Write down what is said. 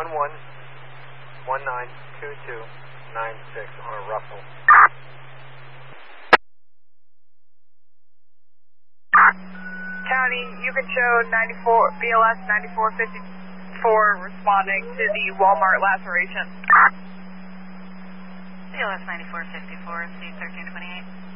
192296 on a Russell. County, you can show 94, BLS 9454 responding to the Walmart laceration. BLS 9454, C1328.